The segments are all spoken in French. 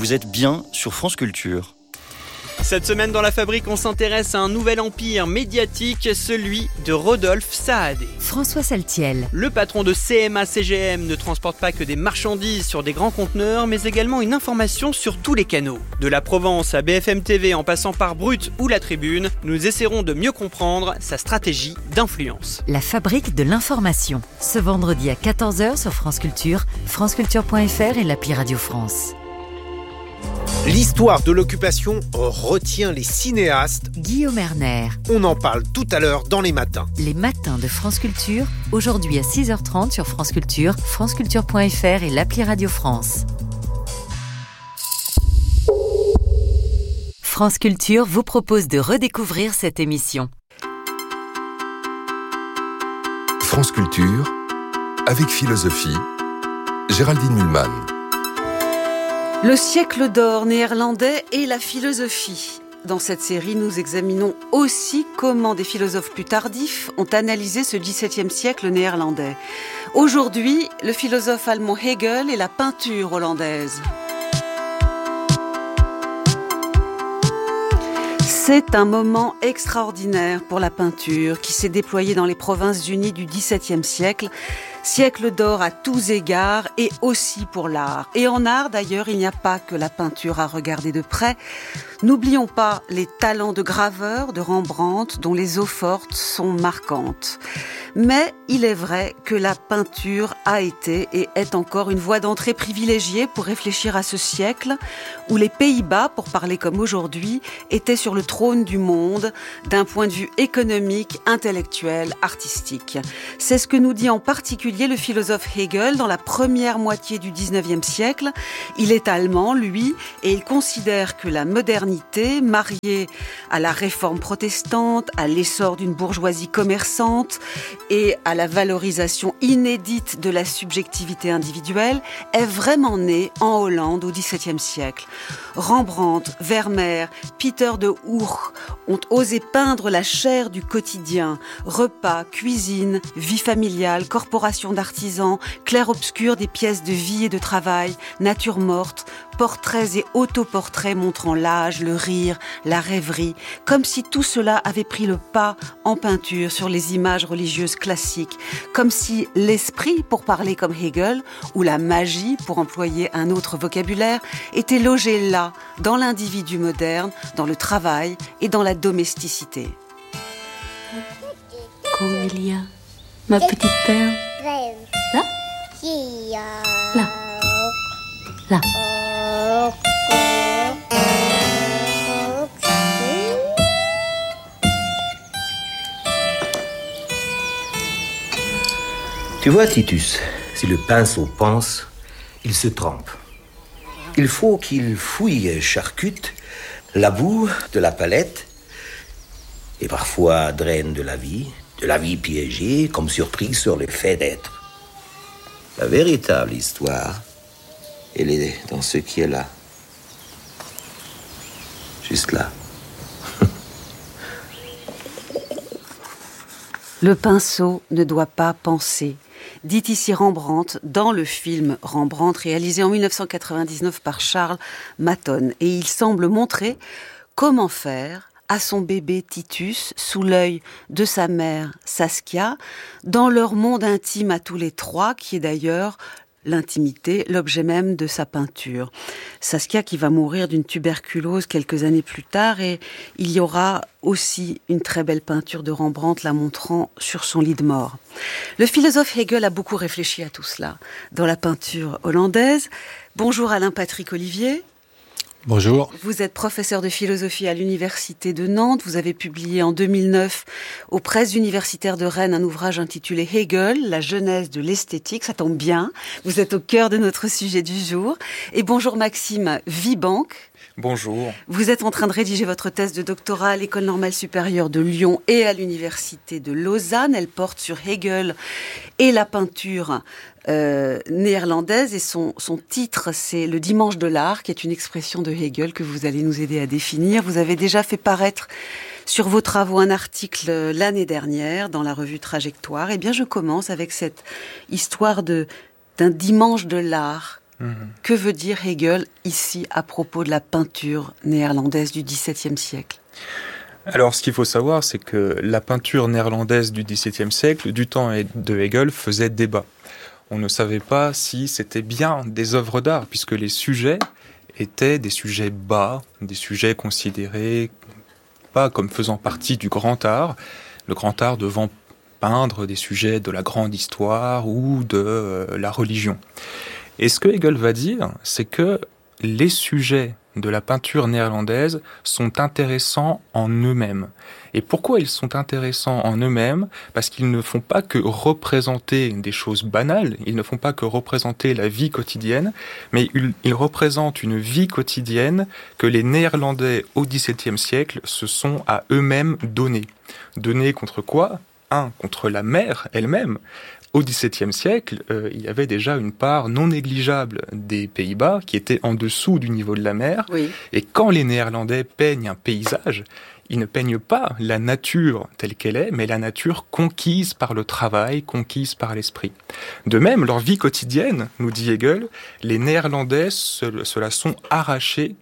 vous êtes bien sur France Culture. Cette semaine dans La Fabrique, on s'intéresse à un nouvel empire médiatique, celui de Rodolphe Saadé. François Saltiel. Le patron de CMA-CGM ne transporte pas que des marchandises sur des grands conteneurs, mais également une information sur tous les canaux. De la Provence à BFM TV en passant par Brut ou La Tribune, nous essaierons de mieux comprendre sa stratégie d'influence. La Fabrique de l'information. Ce vendredi à 14h sur France Culture, franceculture.fr et l'appli Radio France. L'histoire de l'occupation retient les cinéastes. Guillaume Erner. On en parle tout à l'heure dans les matins. Les matins de France Culture, aujourd'hui à 6h30 sur France Culture, franceculture.fr et l'appli Radio France. France Culture vous propose de redécouvrir cette émission. France Culture, avec philosophie, Géraldine Mühlmann. Le siècle d'or néerlandais et la philosophie. Dans cette série, nous examinons aussi comment des philosophes plus tardifs ont analysé ce XVIIe siècle néerlandais. Aujourd'hui, le philosophe allemand Hegel et la peinture hollandaise. C'est un moment extraordinaire pour la peinture qui s'est déployée dans les Provinces-Unies du XVIIe siècle. Siècle d'or à tous égards et aussi pour l'art. Et en art d'ailleurs, il n'y a pas que la peinture à regarder de près. N'oublions pas les talents de graveur de Rembrandt dont les eaux fortes sont marquantes. Mais il est vrai que la peinture a été et est encore une voie d'entrée privilégiée pour réfléchir à ce siècle où les Pays-Bas, pour parler comme aujourd'hui, étaient sur le trône du monde d'un point de vue économique, intellectuel, artistique. C'est ce que nous dit en particulier le philosophe Hegel dans la première moitié du XIXe siècle. Il est allemand, lui, et il considère que la modernité, mariée à la réforme protestante, à l'essor d'une bourgeoisie commerçante et à la valorisation inédite de la subjectivité individuelle, est vraiment née en Hollande au XVIIe siècle. Rembrandt, Vermeer, Peter de Hoogh ont osé peindre la chair du quotidien, repas, cuisine, vie familiale, corporation d'artisans, clair-obscur des pièces de vie et de travail, nature morte, portraits et autoportraits montrant l'âge, le rire, la rêverie, comme si tout cela avait pris le pas en peinture sur les images religieuses classiques, comme si l'esprit, pour parler comme Hegel, ou la magie, pour employer un autre vocabulaire, était logé là, dans l'individu moderne, dans le travail et dans la domesticité. Cornelia, ma petite perle. Là? Là. Là. Tu vois, Titus, si le pinceau pense, il se trompe. Il faut qu'il fouille et charcute, laboure de la palette, et parfois draine de la vie piégée, comme surprise sur le fait d'être. La véritable histoire, elle est dans ce qui est là. Juste là. Le pinceau ne doit pas penser, dit ici Rembrandt dans le film Rembrandt réalisé en 1999 par Charles Maton. Et il semble montrer comment faire à son bébé Titus, sous l'œil de sa mère Saskia, dans leur monde intime à tous les trois, qui est d'ailleurs l'intimité, l'objet même de sa peinture. Saskia qui va mourir d'une tuberculose quelques années plus tard, et il y aura aussi une très belle peinture de Rembrandt la montrant sur son lit de mort. Le philosophe Hegel a beaucoup réfléchi à tout cela dans la peinture hollandaise. Bonjour Alain Patrick Olivier. Bonjour. Vous êtes professeur de philosophie à l'Université de Nantes. Vous avez publié en 2009 aux Presses universitaires de Rennes un ouvrage intitulé Hegel, la genèse de l'esthétique. Ça tombe bien. Vous êtes au cœur de notre sujet du jour. Et bonjour Maxime Vibank. Bonjour. Vous êtes en train de rédiger votre thèse de doctorat à l'École normale supérieure de Lyon et à l'Université de Lausanne. Elle porte sur Hegel et la peinture néerlandaise, et son titre c'est Le dimanche de l'art, qui est une expression de Hegel que vous allez nous aider à définir. Vous avez déjà fait paraître sur vos travaux un article l'année dernière dans la revue Trajectoire. Eh bien je commence avec cette histoire d'un dimanche de l'art. Que veut dire Hegel ici à propos de la peinture néerlandaise du XVIIe siècle ? Alors, ce qu'il faut savoir, c'est que la peinture néerlandaise du XVIIe siècle, du temps de Hegel, faisait débat. On ne savait pas si c'était bien des œuvres d'art, puisque les sujets étaient des sujets bas, des sujets considérés pas comme faisant partie du grand art, le grand art devant peindre des sujets de la grande histoire ou de la religion. Et ce que Hegel va dire, c'est que les sujets de la peinture néerlandaise sont intéressants en eux-mêmes. Et pourquoi ils sont intéressants en eux-mêmes ? Parce qu'ils ne font pas que représenter des choses banales, ils ne font pas que représenter la vie quotidienne, mais ils représentent une vie quotidienne que les Néerlandais au XVIIe siècle se sont à eux-mêmes donnés. Donnés contre quoi ? Contre la mer elle-même. Au XVIIe siècle, il y avait déjà une part non négligeable des Pays-Bas qui était en dessous du niveau de la mer. Oui. Et quand les Néerlandais peignent un paysage, ils ne peignent pas la nature telle qu'elle est, mais la nature conquise par le travail, conquise par l'esprit. De même, leur vie quotidienne, nous dit Hegel, les Néerlandais se la sont arrachés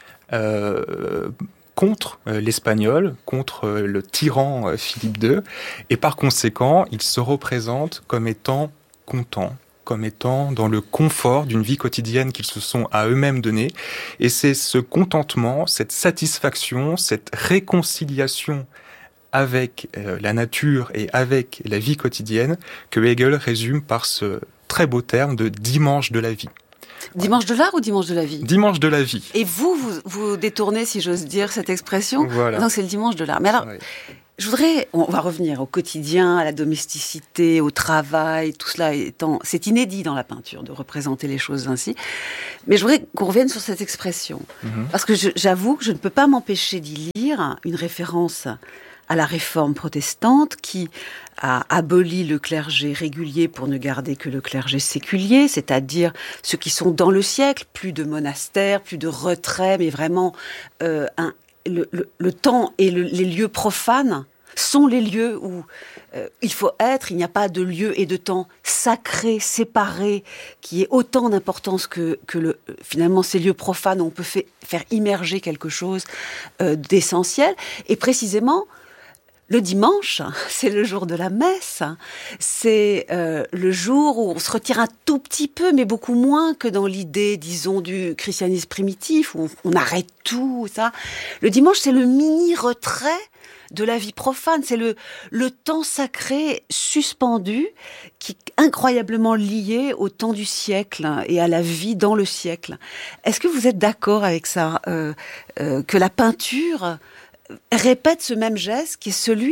contre l'Espagnol, contre le tyran Philippe II, et par conséquent, ils se représentent comme étant contents, comme étant dans le confort d'une vie quotidienne qu'ils se sont à eux-mêmes donnée. Et c'est ce contentement, cette satisfaction, cette réconciliation avec la nature et avec la vie quotidienne que Hegel résume par ce très beau terme de dimanche de la vie. Dimanche de l'art ou dimanche de la vie ? Dimanche de la vie. Et vous détournez, si j'ose dire, cette expression ? Voilà. Non, c'est le dimanche de l'art. Mais alors, oui. On va revenir au quotidien, à la domesticité, au travail, tout cela c'est inédit dans la peinture de représenter les choses ainsi. Mais je voudrais qu'on revienne sur cette expression. Parce que j'avoue que je ne peux pas m'empêcher d'y lire une référence à la réforme protestante qui a aboli le clergé régulier pour ne garder que le clergé séculier, c'est-à-dire ceux qui sont dans le siècle, plus de monastères, plus de retraits, mais vraiment le temps et les lieux profanes sont les lieux où il faut être. Il n'y a pas de lieu et de temps sacré, séparé, qui ait autant d'importance que finalement ces lieux profanes où on peut faire immerger quelque chose d'essentiel. Et précisément, le dimanche, c'est le jour de la messe, c'est le jour où on se retire un tout petit peu, mais beaucoup moins que dans l'idée, disons, du christianisme primitif, où on arrête tout, ça. Le dimanche, c'est le mini-retrait de la vie profane, c'est le temps sacré suspendu, qui est incroyablement lié au temps du siècle et à la vie dans le siècle. Est-ce que vous êtes d'accord avec ça, que la peinture répète ce même geste qui est celui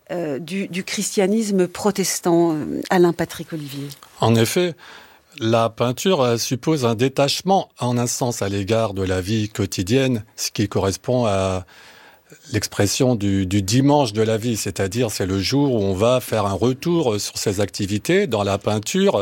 du christianisme protestant, Alain Patrick Olivier ? En effet, la peinture suppose un détachement, en un sens, à l'égard de la vie quotidienne, ce qui correspond à l'expression du dimanche de la vie, c'est-à-dire c'est le jour où on va faire un retour sur ses activités. Dans la peinture,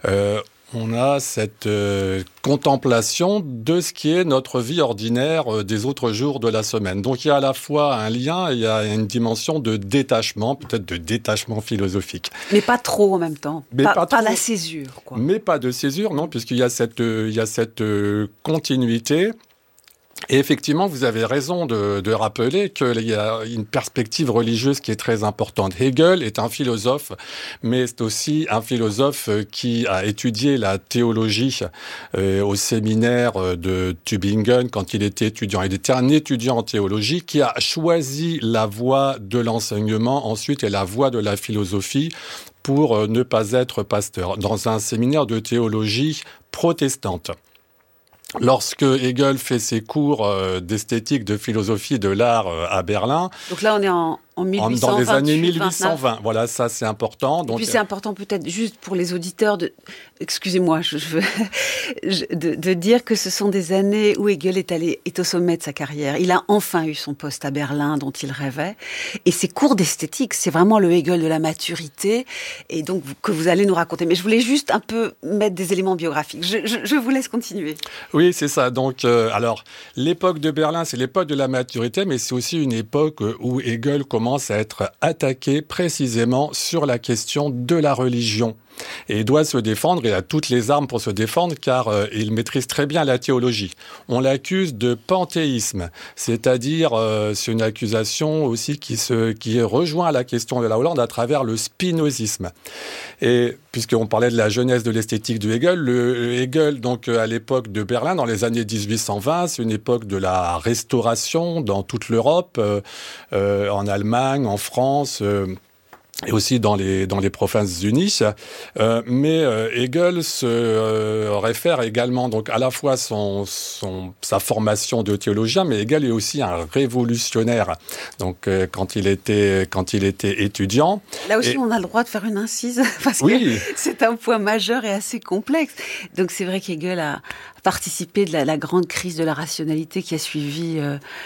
on a cette contemplation de ce qui est notre vie ordinaire des autres jours de la semaine. Donc il y a à la fois un lien, il y a une dimension de détachement, peut-être de détachement philosophique. Mais pas trop en même temps, pas la césure, quoi. Mais pas de césure, non, puisqu'il y a cette continuité. Et effectivement, vous avez raison de rappeler qu'il y a une perspective religieuse qui est très importante. Hegel est un philosophe, mais c'est aussi un philosophe qui a étudié la théologie au séminaire de Tübingen quand il était étudiant. Il était un étudiant en théologie qui a choisi la voie de l'enseignement ensuite et la voie de la philosophie pour ne pas être pasteur, dans un séminaire de théologie protestante. Lorsque Hegel fait ses cours d'esthétique, de philosophie de l'art à Berlin... Donc là, on est en 1828, dans les années 1820. 1820. Voilà, ça, c'est important. Donc, et puis, c'est important peut-être juste pour les auditeurs excusez-moi, de dire que ce sont des années où Hegel est au sommet de sa carrière. Il a enfin eu son poste à Berlin dont il rêvait. Et ses cours d'esthétique, c'est vraiment le Hegel de la maturité. Et donc, que vous allez nous raconter. Mais je voulais juste un peu mettre des éléments biographiques. Je vous laisse continuer. Oui, c'est ça. Donc, alors, l'époque de Berlin, c'est l'époque de la maturité, mais c'est aussi une époque où Hegel commence commence à être attaqué précisément sur la question de la religion. Et il doit se défendre, il a toutes les armes pour se défendre car il maîtrise très bien la théologie. On l'accuse de panthéisme, c'est-à-dire c'est une accusation aussi qui rejoint la question de la Hollande à travers le spinozisme. Et puisqu'on parlait de la jeunesse de l'esthétique de Hegel, Hegel, donc à l'époque de Berlin, dans les années 1820, c'est une époque de la restauration dans toute l'Europe, en Allemagne, en France, et aussi dans les provinces unies, mais Hegel se réfère également donc à la fois sa formation de théologien, mais Hegel est aussi un révolutionnaire. Donc quand il était étudiant. Là aussi, on a le droit de faire une incise parce que c'est un point majeur et assez complexe. Donc c'est vrai qu'Hegel a participé de la grande crise de la rationalité qui a suivi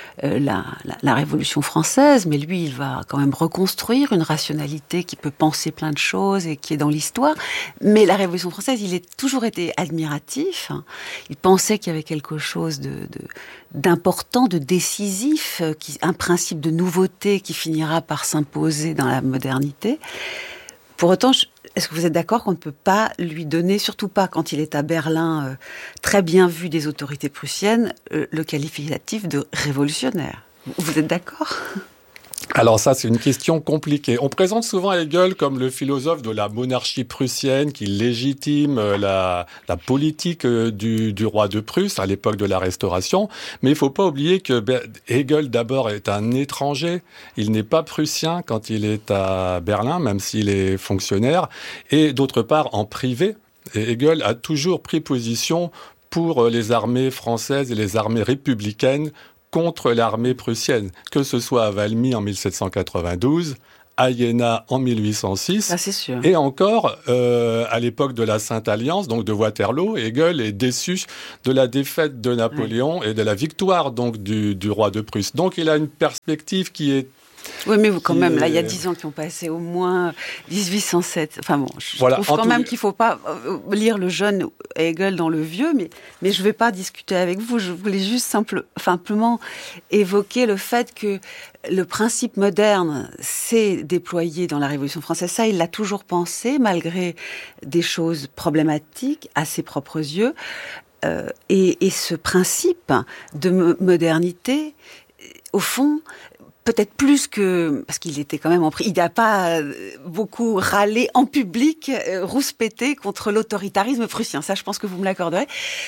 la Révolution française, mais lui, il va quand même reconstruire une rationalité qui peut penser plein de choses et qui est dans l'histoire. Mais la Révolution française, il a toujours été admiratif. Il pensait qu'il y avait quelque chose d'important, de décisif, un principe de nouveauté qui finira par s'imposer dans la modernité. Pour autant, est-ce que vous êtes d'accord qu'on ne peut pas lui donner, surtout pas quand il est à Berlin, très bien vu des autorités prussiennes, le qualificatif de révolutionnaire? Vous êtes d'accord ? Alors ça, c'est une question compliquée. On présente souvent Hegel comme le philosophe de la monarchie prussienne qui légitime la politique du roi de Prusse à l'époque de la Restauration. Mais il ne faut pas oublier que Hegel, d'abord, est un étranger. Il n'est pas prussien quand il est à Berlin, même s'il est fonctionnaire. Et d'autre part, en privé, Hegel a toujours pris position pour les armées françaises et les armées républicaines contre l'armée prussienne, que ce soit à Valmy en 1792, à Iéna en 1806, ah, c'est sûr. Et encore à l'époque de la Sainte Alliance, donc de Waterloo, Hegel est déçu de la défaite de Napoléon et de la victoire donc du roi de Prusse. Donc il a une perspective qui est oui, mais quand même, là, il y a 10 ans qui ont passé, au moins 1807. Enfin bon, je trouve quand même qu'il ne faut pas lire le jeune Hegel dans le vieux, mais je ne vais pas discuter avec vous. Je voulais juste simplement évoquer le fait que le principe moderne s'est déployé dans la Révolution française. Ça, il l'a toujours pensé, malgré des choses problématiques à ses propres yeux. Et ce principe de modernité, au fond, peut-être plus que... Parce qu'il était quand même il n'a pas beaucoup râlé en public, rouspété contre l'autoritarisme prussien. Ça, je pense que vous me l'accorderez.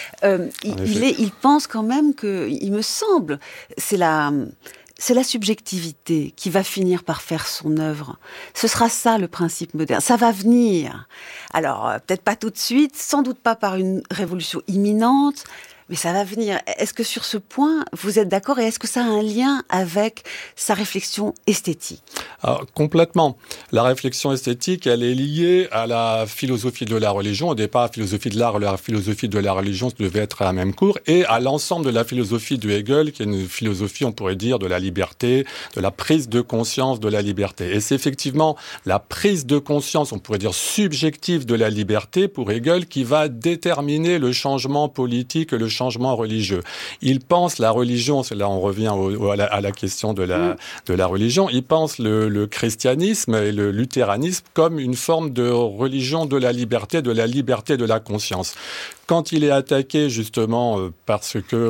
Il pense quand même que, il me semble, c'est la subjectivité qui va finir par faire son œuvre. Ce sera ça, le principe moderne. Ça va venir. Alors, peut-être pas tout de suite, sans doute pas par une révolution imminente, mais ça va venir. Est-ce que sur ce point, vous êtes d'accord et est-ce que ça a un lien avec sa réflexion esthétique ? Alors, complètement. La réflexion esthétique, elle est liée à la philosophie de la religion. Au départ, la philosophie de l'art et la philosophie de la religion devaient être à la même cour, et à l'ensemble de la philosophie de Hegel, qui est une philosophie, on pourrait dire, de la liberté, de la prise de conscience de la liberté. Et c'est effectivement la prise de conscience, on pourrait dire subjective de la liberté pour Hegel, qui va déterminer le changement politique, le changement religieux. Il pense la religion, là on revient à la question de la religion, il pense le christianisme et le luthéranisme comme une forme de religion de la liberté de la conscience. Quand il est attaqué justement parce que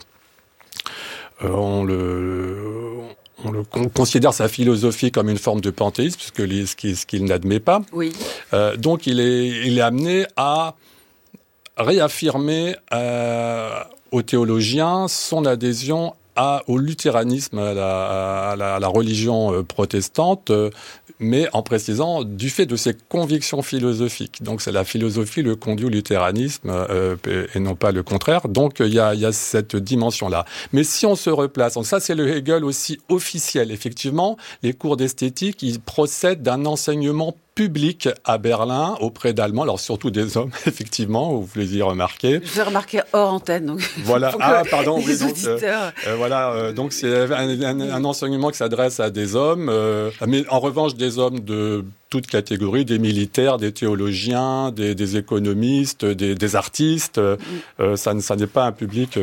on considère sa philosophie comme une forme de panthéisme, ce qu'il n'admet pas. Oui. Donc il est amené à réaffirmer aux théologiens son adhésion au luthéranisme, à la religion protestante, mais en précisant du fait de ses convictions philosophiques. Donc c'est la philosophie le conduit au luthéranisme et non pas le contraire. Donc il y a cette dimension-là. Mais si on se replace, ça c'est le Hegel aussi officiel. Effectivement, les cours d'esthétique, ils procèdent d'un enseignement public à Berlin auprès d'Allemands, alors surtout des hommes, effectivement, vous les y remarquez. Je l'ai remarqué hors antenne. Donc voilà, pardon. Les auditeurs... donc c'est un enseignement qui s'adresse à des hommes, mais en revanche des hommes de toute catégorie, des militaires, des théologiens, des économistes, des artistes. Ça n'est pas un public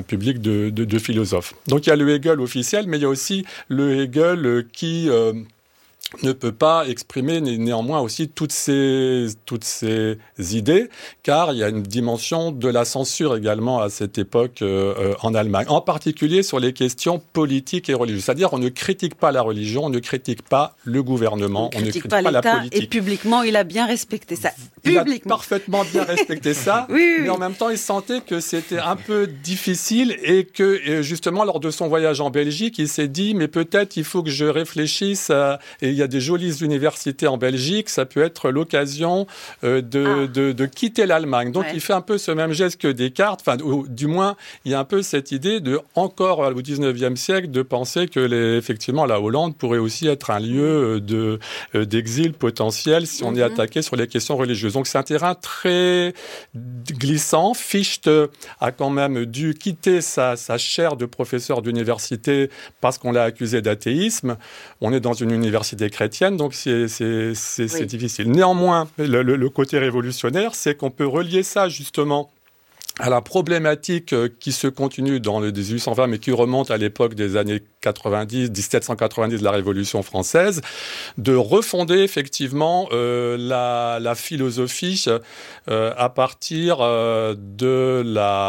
de philosophes. Donc il y a le Hegel officiel, mais il y a aussi le Hegel qui ne peut pas exprimer néanmoins aussi toutes ces idées, car il y a une dimension de la censure également à cette époque en Allemagne, en particulier sur les questions politiques et religieuses. C'est-à-dire, on ne critique pas la religion, on ne critique pas le gouvernement, on ne critique pas la politique. Et publiquement, il a bien respecté ça. Il a parfaitement bien respecté ça, oui. Mais en même temps, il sentait que c'était un peu difficile et que, justement, lors de son voyage en Belgique, il s'est dit, mais peut-être il faut que je réfléchisse et il y a des jolies universités en Belgique, ça peut être l'occasion de quitter l'Allemagne. Donc, il fait un peu ce même geste que Descartes, enfin, du moins, il y a un peu cette idée de, encore au 19e siècle, de penser que, effectivement, la Hollande pourrait aussi être un lieu d'exil potentiel si on est attaqué sur les questions religieuses. Donc, c'est un terrain très glissant. Fichte a quand même dû quitter sa chaire de professeur d'université parce qu'on l'a accusé d'athéisme. On est dans une université chrétienne, donc c'est difficile. Néanmoins, le côté révolutionnaire, c'est qu'on peut relier ça justement à la problématique qui se continue dans le 1820, mais qui remonte à l'époque des années 1790, de la Révolution française, de refonder effectivement la philosophie à partir de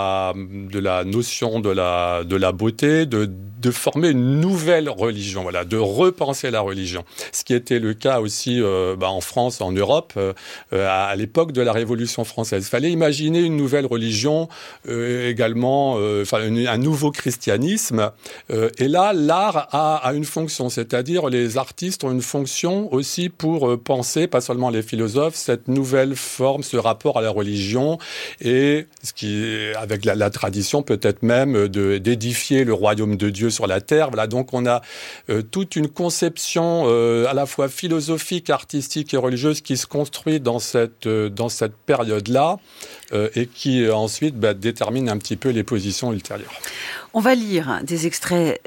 la notion de la beauté, de former une nouvelle religion, voilà, de repenser la religion. Ce qui était le cas aussi en France, en Europe, à l'époque de la Révolution française. Il fallait imaginer une nouvelle religion, également un nouveau christianisme. Et là, l'art a une fonction, c'est-à-dire les artistes ont une fonction aussi pour penser, pas seulement les philosophes, cette nouvelle forme, ce rapport à la religion, et ce qui, avec la tradition peut-être même d'édifier le royaume de Dieu sur la terre. Voilà, donc on a toute une conception à la fois philosophique, artistique et religieuse qui se construit dans cette période-là et qui ensuite détermine un petit peu les positions ultérieures. On va lire des extraits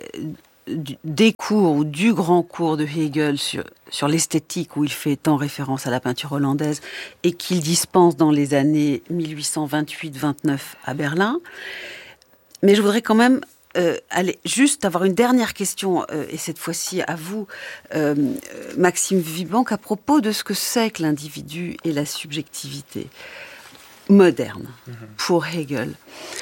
des cours ou du grand cours de Hegel sur l'esthétique, où il fait tant référence à la peinture hollandaise et qu'il dispense dans les années 1828-29 à Berlin. Mais je voudrais quand même juste avoir une dernière question, et cette fois-ci à vous, Maxime Vibank, à propos de ce que c'est que l'individu et la subjectivité moderne pour Hegel.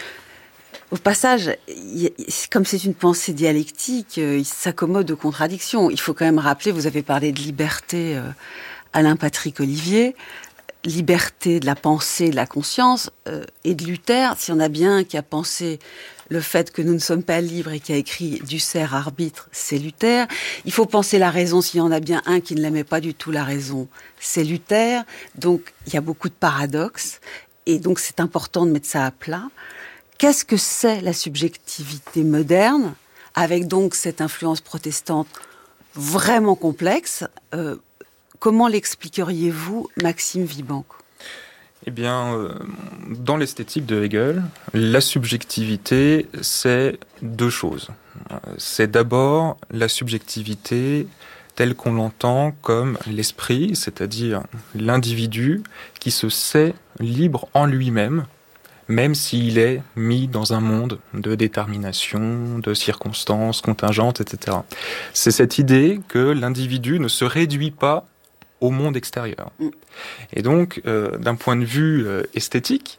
Au passage, comme c'est une pensée dialectique, il s'accommode de contradictions. Il faut quand même rappeler, vous avez parlé de liberté, Alain Patrick Olivier, liberté de la pensée, de la conscience, et de Luther, s'il y en a bien un qui a pensé le fait que nous ne sommes pas libres et qui a écrit Ducer arbitre, c'est Luther. Il faut penser la raison, s'il y en a bien un qui ne l'aimait pas du tout la raison, c'est Luther. Donc il y a beaucoup de paradoxes, et donc c'est important de mettre ça à plat. Qu'est-ce que c'est la subjectivité moderne, avec donc cette influence protestante vraiment complexe? Comment l'expliqueriez-vous, Maxime Vibank? Eh bien, dans l'esthétique de Hegel, la subjectivité, c'est deux choses. C'est d'abord la subjectivité telle qu'on l'entend comme l'esprit, c'est-à-dire l'individu qui se sait libre en lui-même, même s'il est mis dans un monde de détermination, de circonstances contingentes, etc. C'est cette idée que l'individu ne se réduit pas au monde extérieur. Et donc, d'un point de vue esthétique,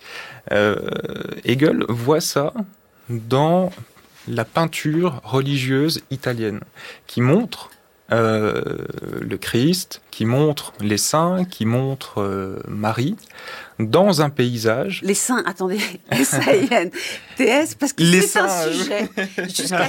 Hegel voit ça dans la peinture religieuse italienne, qui montre le Christ, qui montre les saints, qui montre Marie, dans un paysage. Les saints, attendez, S-A-I-N-T-S, parce que c'est un sujet. Jusqu'à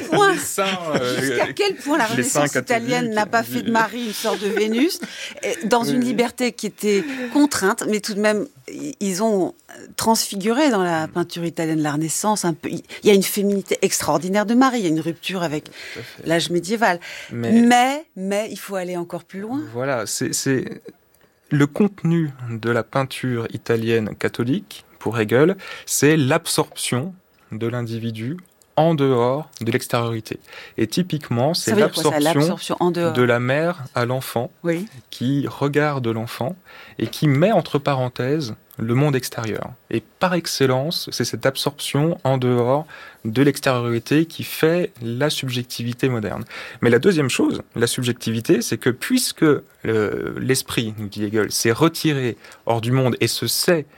quel point la Renaissance italienne n'a pas fait de Marie une sorte de Vénus, dans une liberté qui était contrainte, mais tout de même, ils ont transfiguré dans la peinture italienne de la Renaissance un peu. Il y a une féminité extraordinaire de Marie, il y a une rupture avec l'âge médiéval. Mais il faut aller encore plus loin. Voilà, Le contenu de la peinture italienne catholique, pour Hegel, c'est l'absorption de l'individu en dehors de l'extériorité. Et typiquement, c'est l'absorption en dehors de la mère à l'enfant, qui regarde l'enfant et qui met entre parenthèses le monde extérieur. Et par excellence, c'est cette absorption en dehors de l'extériorité qui fait la subjectivité moderne. Mais la deuxième chose, la subjectivité, c'est que puisque l'esprit, nous dit Hegel, s'est retiré hors du monde et se sait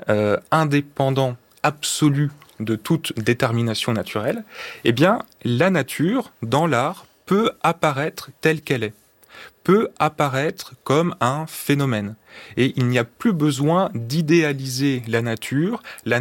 indépendant, absolu de toute détermination naturelle, eh bien, la nature, dans l'art, peut apparaître telle qu'elle est, peut apparaître comme un phénomène. Et il n'y a plus besoin d'idéaliser la nature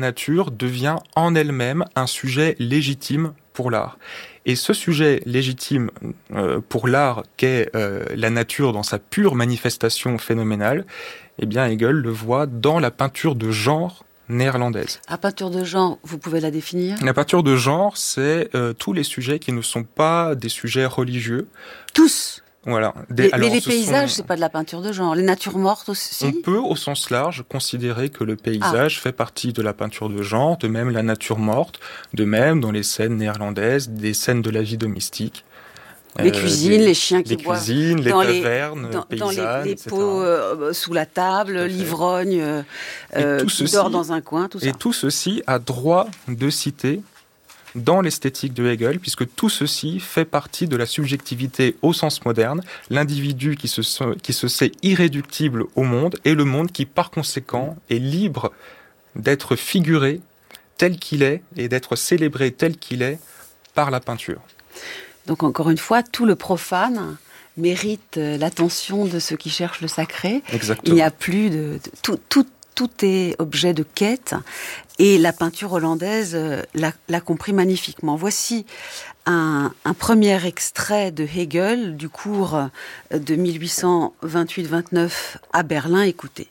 devient en elle-même un sujet légitime pour l'art. Et ce sujet légitime pour l'art qu'est la nature dans sa pure manifestation phénoménale, eh bien Hegel le voit dans la peinture de genre néerlandaise. La peinture de genre, vous pouvez la définir ? La peinture de genre, c'est tous les sujets qui ne sont pas des sujets religieux. Tous ? Voilà. Mais les paysages, c'est pas de la peinture de genre. Les natures mortes aussi. On peut, au sens large, considérer que le paysage fait partie de la peinture de genre, de même la nature morte, de même dans les scènes néerlandaises, des scènes de la vie domestique. Les cuisines, les chiens qui boivent les tavernes, dans les pots sous la table, l'ivrogne qui dort dans un coin, tout ça. Et tout ceci a droit de citer dans l'esthétique de Hegel, puisque tout ceci fait partie de la subjectivité au sens moderne, l'individu qui se sait irréductible au monde, et le monde qui, par conséquent, est libre d'être figuré tel qu'il est, et d'être célébré tel qu'il est par la peinture. Donc encore une fois, tout le profane mérite l'attention de ceux qui cherchent le sacré. Exactement. Il n'y a plus de... Tout est objet de quête, et la peinture hollandaise l'a compris magnifiquement. Voici un premier extrait de Hegel du cours de 1828-29 à Berlin. Écoutez.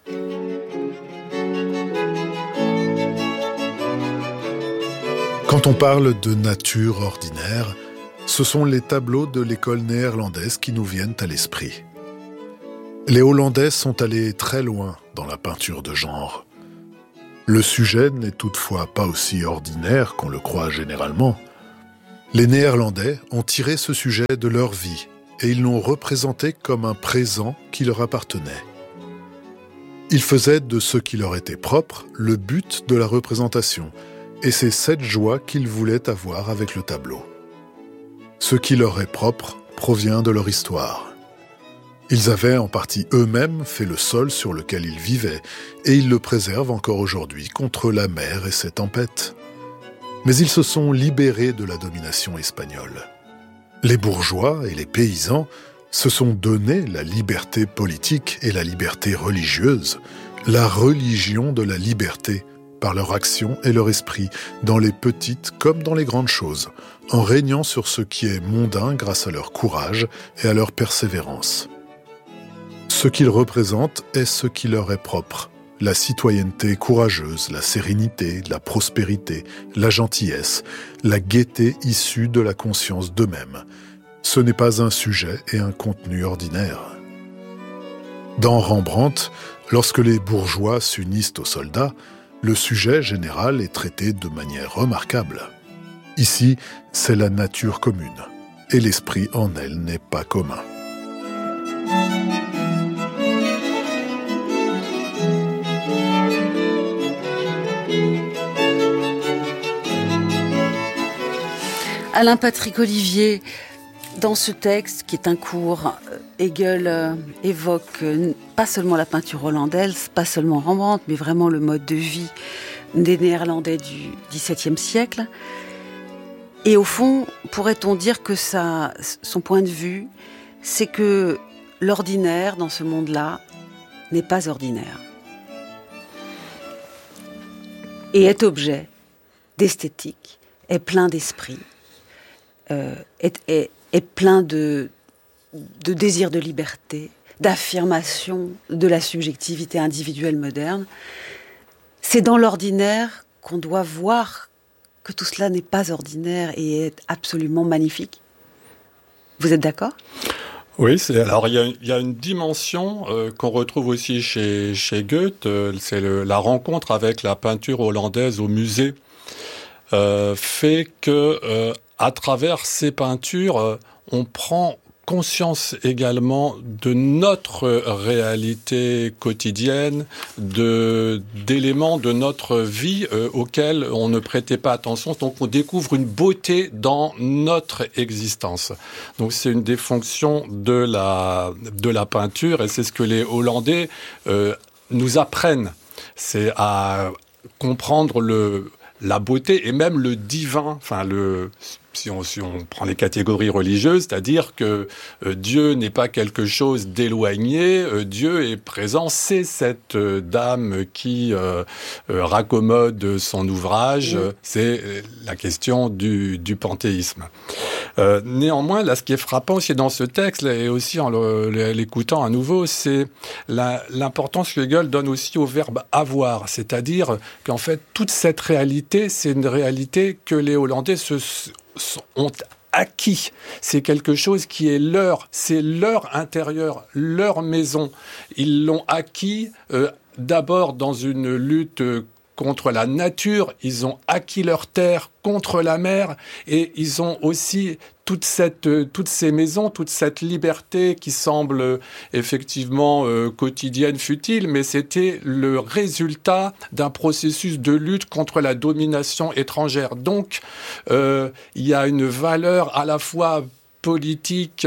Quand on parle de nature ordinaire, ce sont les tableaux de l'école néerlandaise qui nous viennent à l'esprit. Les Hollandais sont allés très loin dans la peinture de genre. Le sujet n'est toutefois pas aussi ordinaire qu'on le croit généralement. Les Néerlandais ont tiré ce sujet de leur vie et ils l'ont représenté comme un présent qui leur appartenait. Ils faisaient de ce qui leur était propre le but de la représentation, et c'est cette joie qu'ils voulaient avoir avec le tableau. Ce qui leur est propre provient de leur histoire. Ils avaient en partie eux-mêmes fait le sol sur lequel ils vivaient, et ils le préservent encore aujourd'hui contre la mer et ses tempêtes. Mais ils se sont libérés de la domination espagnole. Les bourgeois et les paysans se sont donné la liberté politique et la liberté religieuse, la religion de la liberté, par leur action et leur esprit, dans les petites comme dans les grandes choses, en régnant sur ce qui est mondain grâce à leur courage et à leur persévérance. Ce qu'ils représentent est ce qui leur est propre, la citoyenneté courageuse, la sérénité, la prospérité, la gentillesse, la gaieté issue de la conscience d'eux-mêmes. Ce n'est pas un sujet et un contenu ordinaire. Dans Rembrandt, lorsque les bourgeois s'unissent aux soldats, le sujet général est traité de manière remarquable. Ici, c'est la nature commune, et l'esprit en elle n'est pas commun. Alain Patrick Olivier, dans ce texte, qui est un cours, Hegel évoque pas seulement la peinture hollandaise, pas seulement Rembrandt, mais vraiment le mode de vie des Néerlandais du XVIIe siècle. Et au fond, pourrait-on dire que son point de vue, c'est que l'ordinaire dans ce monde-là n'est pas ordinaire. Et est objet d'esthétique, est plein d'esprit, est plein de désir de liberté, d'affirmation de la subjectivité individuelle moderne. C'est dans l'ordinaire qu'on doit voir que tout cela n'est pas ordinaire et est absolument magnifique. Vous êtes d'accord ? Oui, il y a une dimension qu'on retrouve aussi chez Goethe, c'est la rencontre avec la peinture hollandaise au musée, fait que à travers ces peintures, on prend conscience également de notre réalité quotidienne, d'éléments de notre vie auxquels on ne prêtait pas attention. Donc on découvre une beauté dans notre existence. Donc c'est une des fonctions de la peinture, et c'est ce que les Hollandais nous apprennent. C'est à comprendre la beauté et même le divin, si on prend les catégories religieuses, c'est-à-dire que Dieu n'est pas quelque chose d'éloigné, Dieu est présent, c'est cette dame qui raccommode son ouvrage, c'est la question du panthéisme. Néanmoins, là, ce qui est frappant aussi dans ce texte, et aussi en l'écoutant à nouveau, c'est l'importance que Hegel donne aussi au verbe « avoir », c'est-à-dire qu'en fait, toute cette réalité, c'est une réalité que les Hollandais ont acquis. C'est quelque chose qui est leur, c'est leur intérieur, leur maison. Ils l'ont acquis d'abord dans une lutte contre la nature, ils ont acquis leur terre contre la mer, et ils ont aussi toutes ces maisons, toute cette liberté qui semble effectivement quotidienne, futile, mais c'était le résultat d'un processus de lutte contre la domination étrangère. Donc, il y a une valeur à la fois politique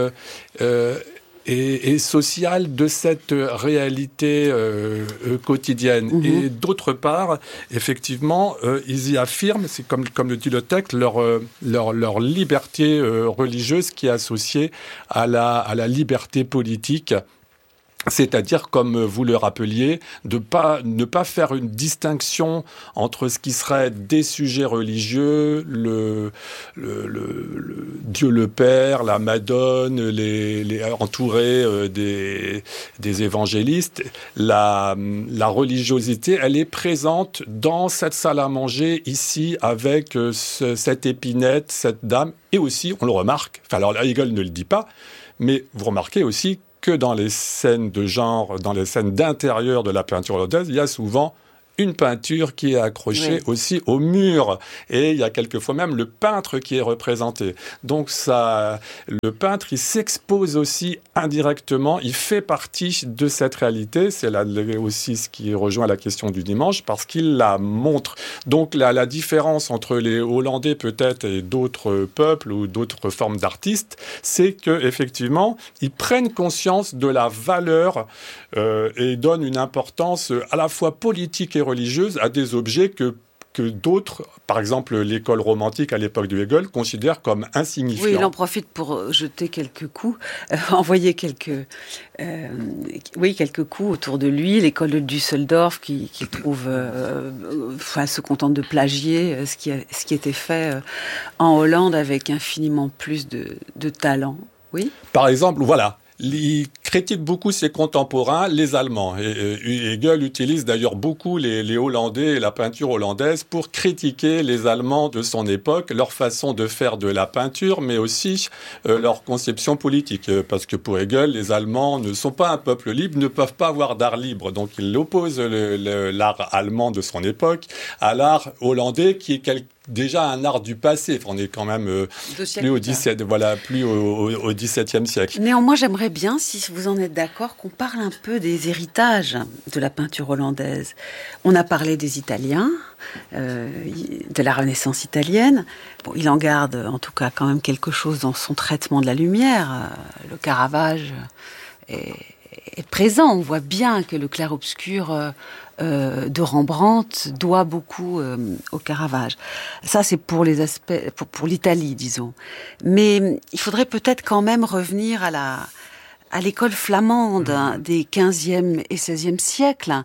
et sociale de cette réalité quotidienne. Et d'autre part, effectivement, ils y affirment, c'est comme le dit le texte, leur liberté religieuse qui est associée à la liberté politique. C'est-à-dire, comme vous le rappeliez, ne pas faire une distinction entre ce qui serait des sujets religieux, le Dieu le Père, la Madone, les entourés des évangélistes. La religiosité, elle est présente dans cette salle à manger ici avec cette épinette, cette dame, et aussi, on le remarque, alors là, Hegel ne le dit pas, mais vous remarquez aussi que dans les scènes de genre, dans les scènes d'intérieur de la peinture hollandaise, il y a souvent une peinture qui est accrochée aussi au mur. Et il y a quelquefois même le peintre qui est représenté. Donc le peintre, il s'expose aussi indirectement, il fait partie de cette réalité. C'est là aussi ce qui rejoint la question du dimanche, parce qu'il la montre. Donc la différence entre les Hollandais peut-être et d'autres peuples ou d'autres formes d'artistes, c'est qu'effectivement, ils prennent conscience de la valeur et donnent une importance à la fois politique et religieuse à des objets que d'autres, par exemple l'école romantique à l'époque de Hegel, considèrent comme insignifiants. Oui, il en profite pour jeter quelques coups, envoyer quelques coups autour de lui. L'école de Düsseldorf qui trouve, se contente de plagier ce qui était fait en Hollande avec infiniment plus de talent. Oui. Par exemple, voilà. Il critique beaucoup ses contemporains, les Allemands. Et Hegel utilise d'ailleurs beaucoup les Hollandais et la peinture hollandaise pour critiquer les Allemands de son époque, leur façon de faire de la peinture, mais aussi leur conception politique. Parce que pour Hegel, les Allemands ne sont pas un peuple libre, ne peuvent pas avoir d'art libre. Donc il oppose l'art allemand de son époque à l'art hollandais qui est déjà un art du passé. On est quand même plus au XVIIe siècle. Néanmoins, j'aimerais bien, si vous en êtes d'accord, qu'on parle un peu des héritages de la peinture hollandaise. On a parlé des Italiens, de la Renaissance italienne. Bon, il en garde en tout cas quand même quelque chose dans son traitement de la lumière. Le Caravage est présent. On voit bien que le clair-obscur de Rembrandt doit beaucoup au Caravage. Ça, c'est pour les aspects, pour l'Italie, disons. Mais il faudrait peut-être quand même revenir à l'école flamande des 15e et 16e siècles.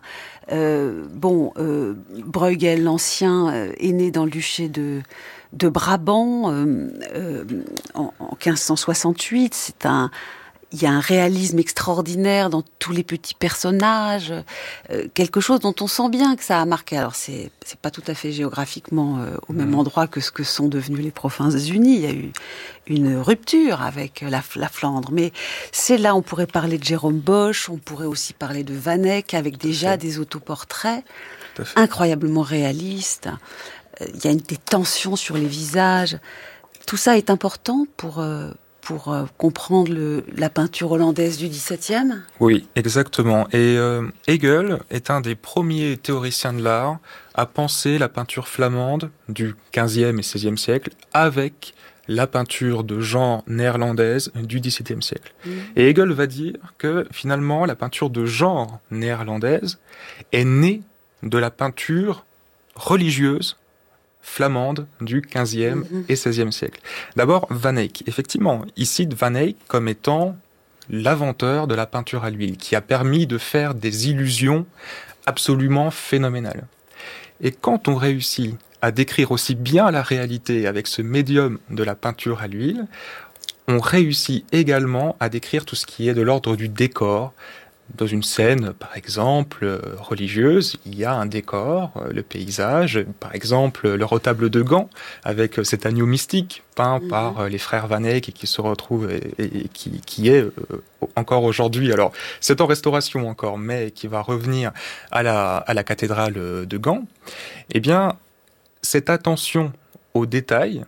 Bruegel l'Ancien est né dans le duché de Brabant en 1568. y a un réalisme extraordinaire dans tous les petits personnages, quelque chose dont on sent bien que ça a marqué. Alors c'est pas tout à fait géographiquement au même endroit que ce que sont devenues les Provinces-Unies. Il y a eu une rupture avec la Flandre, mais c'est là, on pourrait parler de Jérôme Bosch, on pourrait aussi parler de Van Eyck, avec déjà des autoportraits incroyablement réalistes. Il y a des tensions sur les visages. Tout ça est important pour comprendre la peinture hollandaise du XVIIe ? Oui, exactement. Et Hegel est un des premiers théoriciens de l'art à penser la peinture flamande du XVe et XVIe siècle avec la peinture de genre néerlandaise du XVIIe siècle. Et Hegel va dire que finalement la peinture de genre néerlandaise est née de la peinture religieuse flamande du XVe et XVIe siècle. D'abord, Van Eyck. Effectivement, il cite Van Eyck comme étant l'inventeur de la peinture à l'huile, qui a permis de faire des illusions absolument phénoménales. Et quand on réussit à décrire aussi bien la réalité avec ce médium de la peinture à l'huile, on réussit également à décrire tout ce qui est de l'ordre du décor. Dans une scène, par exemple, religieuse, il y a un décor, le paysage, par exemple, le retable de Gand, avec cet agneau mystique peint par les frères Van Eyck et qui se retrouve et qui est encore aujourd'hui, alors c'est en restauration encore, mais qui va revenir à la cathédrale de Gand. Eh bien, cette attention aux détails,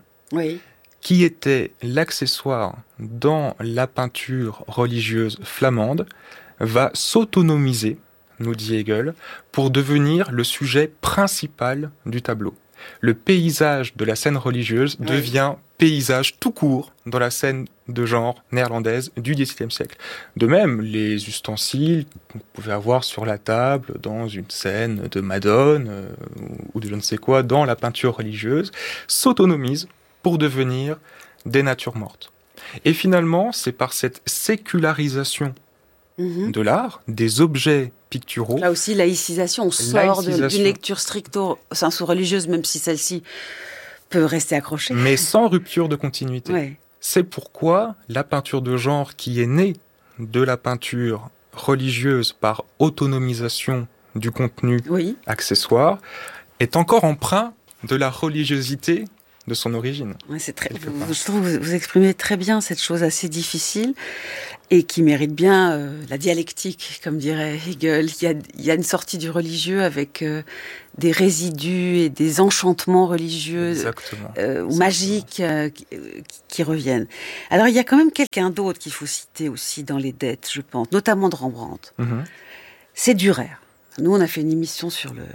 qui était l'accessoire dans la peinture religieuse flamande, va s'autonomiser, nous dit Hegel, pour devenir le sujet principal du tableau. Le paysage de la scène religieuse devient paysage tout court dans la scène de genre néerlandaise du XVIIe siècle. De même, les ustensiles qu'on pouvait avoir sur la table dans une scène de Madone ou de je ne sais quoi dans la peinture religieuse s'autonomisent pour devenir des natures mortes. Et finalement, c'est par cette sécularisation de l'art, des objets picturaux. Là aussi, laïcisation, on sort d'une lecture stricto sensu religieuse, même si celle-ci peut rester accrochée. Mais sans rupture de continuité. C'est pourquoi la peinture de genre qui est née de la peinture religieuse par autonomisation du contenu accessoire est encore empreint de la religiosité de son origine. Je trouve que vous exprimez très bien cette chose assez difficile et qui mérite bien la dialectique, comme dirait Hegel. Il y a une sortie du religieux avec des résidus et des enchantements religieux ou magiques qui reviennent. Alors il y a quand même quelqu'un d'autre qu'il faut citer aussi dans les dettes, je pense, notamment de Rembrandt. C'est Dürer. Nous, on a fait une émission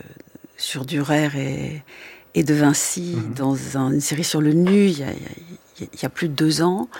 sur Dürer et de Vinci dans une série sur le nu il y a plus de 2 ans.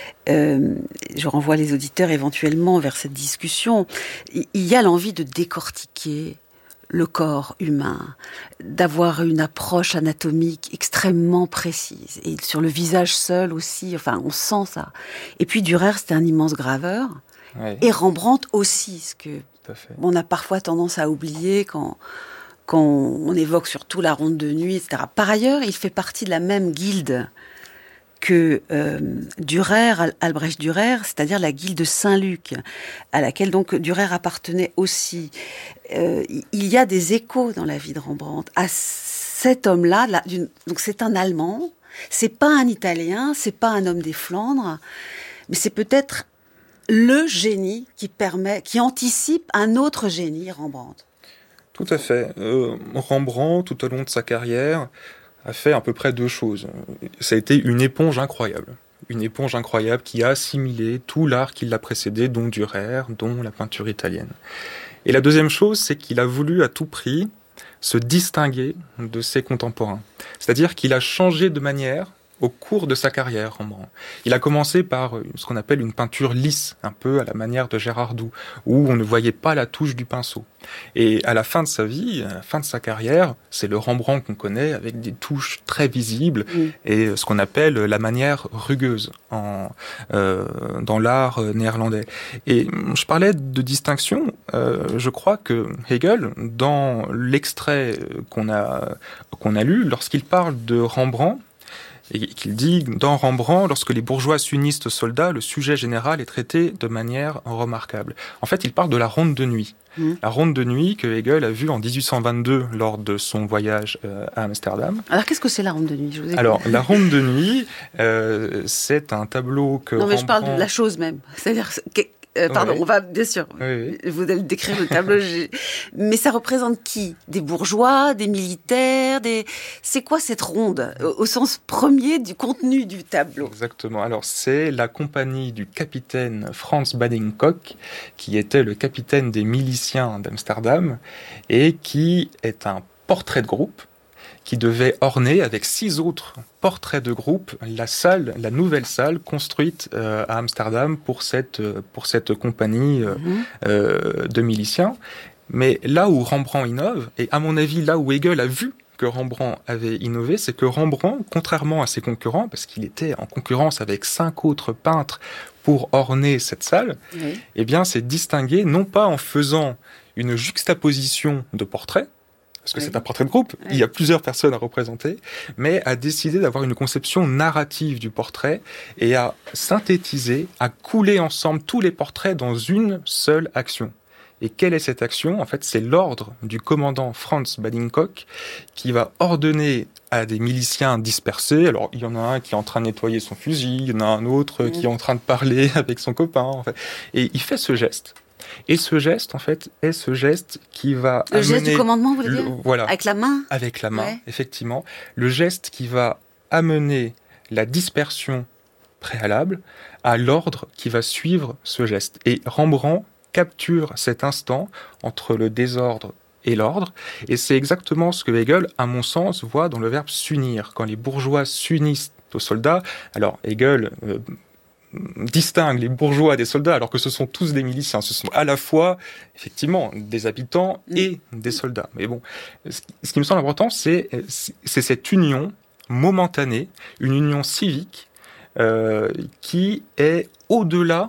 Je renvoie les auditeurs éventuellement vers cette discussion. Il y a l'envie de décortiquer le corps humain, d'avoir une approche anatomique extrêmement précise. Et sur le visage seul aussi, enfin, on sent ça. Et puis Dürer, c'était un immense graveur. Et Rembrandt aussi, ce que on a parfois tendance à oublier quand on évoque surtout la ronde de nuit, etc. Par ailleurs, il fait partie de la même guilde que Dürer, Albrecht Dürer, c'est-à-dire la guilde Saint-Luc, à laquelle donc Dürer appartenait aussi. Il y a des échos dans la vie de Rembrandt à cet homme-là. Donc c'est un Allemand, c'est pas un Italien, c'est pas un homme des Flandres, mais c'est peut-être le génie qui anticipe un autre génie, Rembrandt. Tout à fait. Rembrandt, tout au long de sa carrière, a fait à peu près 2 choses. Ça a été une éponge incroyable. Une éponge incroyable qui a assimilé tout l'art qui l'a précédé, dont Dürer, dont la peinture italienne. Et la deuxième chose, c'est qu'il a voulu à tout prix se distinguer de ses contemporains. C'est-à-dire qu'il a changé de manière au cours de sa carrière, Rembrandt. Il a commencé par ce qu'on appelle une peinture lisse, un peu à la manière de Gérard Doux, où on ne voyait pas la touche du pinceau. Et à la fin de sa vie, à la fin de sa carrière, c'est le Rembrandt qu'on connaît avec des touches très visibles et ce qu'on appelle la manière rugueuse dans l'art néerlandais. Et je parlais de distinction, je crois que Hegel, dans l'extrait qu'on a lu, lorsqu'il parle de Rembrandt, Et qu'il dit, dans Rembrandt, lorsque les bourgeois s'unissent aux soldats, le sujet général est traité de manière remarquable. En fait, il parle de la ronde de nuit. La ronde de nuit que Hegel a vue en 1822 lors de son voyage à Amsterdam. Alors, qu'est-ce que c'est la ronde de nuit ? Alors, la ronde de nuit, c'est un tableau que Non, mais Rembrandt... je parle de la chose même. C'est-à-dire... Pardon, oui. On va, bien sûr, oui. Vous allez décrire le tableau. Mais ça représente qui ? Des bourgeois, des militaires, C'est quoi cette ronde, au sens premier du contenu du tableau ? Exactement. Alors, c'est la compagnie du capitaine Franz Baden-Kock, qui était le capitaine des miliciens d'Amsterdam, et qui est un portrait de groupe, qui devait orner avec 6 autres portraits de groupe la nouvelle salle construite à Amsterdam pour cette compagnie de miliciens. Mais là où Rembrandt innove, et à mon avis là où Hegel a vu que Rembrandt avait innové, c'est que Rembrandt, contrairement à ses concurrents, parce qu'il était en concurrence avec 5 autres peintres pour orner cette salle, eh bien, s'est distingué non pas en faisant une juxtaposition de portraits, parce que c'est un portrait de groupe, il y a plusieurs personnes à représenter, mais a décidé d'avoir une conception narrative du portrait et à synthétiser, à couler ensemble tous les portraits dans une seule action. Et quelle est cette action ? En fait, c'est l'ordre du commandant Franz Baden-Kock qui va ordonner à des miliciens dispersés. Alors, il y en a un qui est en train de nettoyer son fusil, il y en a un autre qui est en train de parler avec son copain. En fait. Et il fait ce geste. Et ce geste, en fait, est ce geste qui va Le geste du commandement, vous voulez dire ? Voilà. Avec la main ? Avec la main, effectivement. Le geste qui va amener la dispersion préalable à l'ordre qui va suivre ce geste. Et Rembrandt capture cet instant entre le désordre et l'ordre, et c'est exactement ce que Hegel, à mon sens, voit dans le verbe s'unir. Quand les bourgeois s'unissent aux soldats, alors Hegel distingue les bourgeois des soldats alors que ce sont tous des miliciens. Ce sont à la fois, effectivement, des habitants et des soldats. Mais bon, ce qui me semble important, c'est cette union momentanée, une union civique qui est au-delà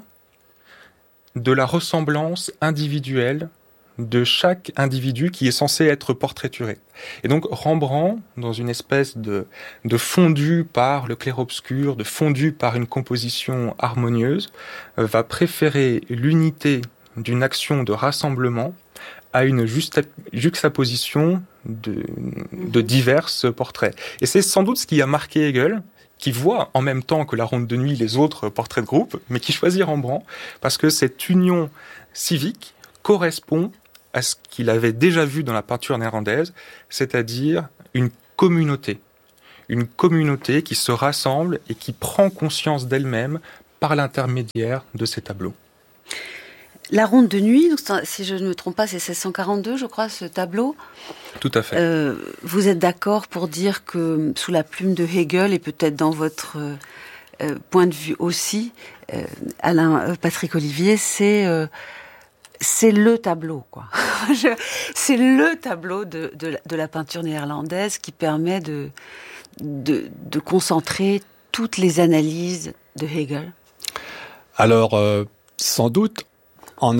de la ressemblance individuelle de chaque individu qui est censé être portraituré. Et donc Rembrandt, dans une espèce de fondu par le clair-obscur, de fondu par une composition harmonieuse, va préférer l'unité d'une action de rassemblement à une juxtaposition de divers portraits. Et c'est sans doute ce qui a marqué Hegel, qui voit en même temps que la ronde de nuit les autres portraits de groupe, mais qui choisit Rembrandt, parce que cette union civique correspond à ce qu'il avait déjà vu dans la peinture néerlandaise, c'est-à-dire une communauté qui se rassemble et qui prend conscience d'elle-même par l'intermédiaire de ces tableaux. La ronde de nuit, si je ne me trompe pas, c'est 1642, je crois, ce tableau. Tout à fait. Vous êtes d'accord pour dire que, sous la plume de Hegel, et peut-être dans votre point de vue aussi, Alain Patrick Olivier, c'est le tableau, quoi. C'est le tableau de la peinture néerlandaise qui permet de concentrer toutes les analyses de Hegel. Alors, sans doute, en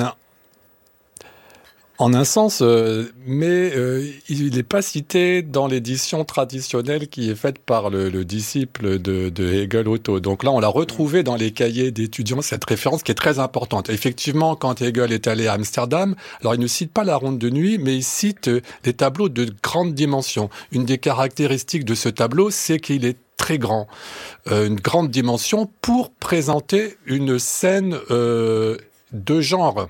un sens, mais il n'est pas cité dans l'édition traditionnelle qui est faite par le disciple de Hegel, Otto. Donc là, on l'a retrouvé dans les cahiers d'étudiants, cette référence qui est très importante. Effectivement, quand Hegel est allé à Amsterdam, alors il ne cite pas la ronde de nuit, mais il cite des tableaux de grande dimension. Une des caractéristiques de ce tableau, c'est qu'il est très grand, une grande dimension pour présenter une scène de genre.